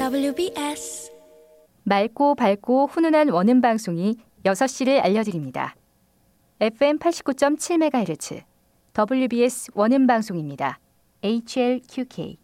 WBS 맑고 밝고 훈훈한 원음 방송이 6시를 알려드립니다. FM 89.7MHz WBS 원음 방송입니다. HLQK